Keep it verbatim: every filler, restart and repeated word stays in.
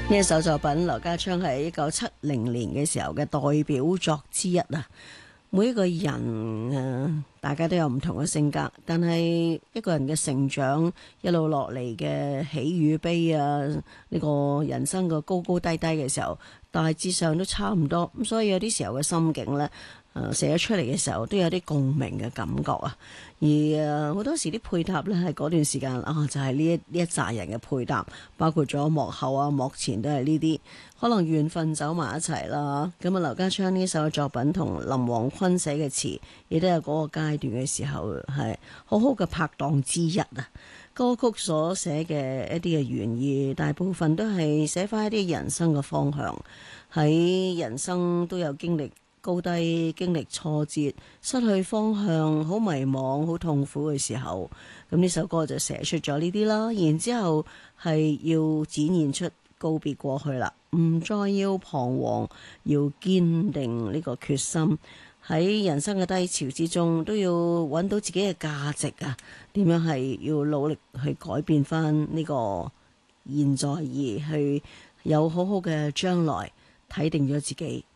呢一首作品，劉家昌係一九七零年嘅時候嘅代表作之一啊。每一個人啊，大家都有唔同嘅性格，但係一個人嘅成長一路落嚟嘅喜與悲啊，呢個人生嘅高高低低嘅時候，大致上都差唔多。咁所以有啲時候嘅心境呢，誒寫咗出嚟嘅時候都有啲共鳴嘅感覺啊。而誒好多時啲配搭呢，係嗰段時間啊，就係呢一呢一紮人嘅配搭，包括咗幕後啊、幕前都係呢啲，可能緣分走埋一齊啦。咁啊，劉家昌呢首作品同林黃坤寫嘅詞，亦都有嗰個階段嘅時候係好好嘅拍檔之一啊。歌曲所寫嘅一啲嘅原意，大部分都係寫翻一啲人生嘅方向，喺人生都有經歷高低，經歷挫折，失去方向，好迷茫，好痛苦嘅時候，咁呢首歌就寫出咗呢啲啦。然之後係要展現出告別過去啦，唔再要彷徨，要堅定呢個決心。喺人生嘅低潮之中，都要揾到自己嘅價值啊！點樣係要努力去改變翻呢個現在，而去有好好嘅將來，睇定咗自己。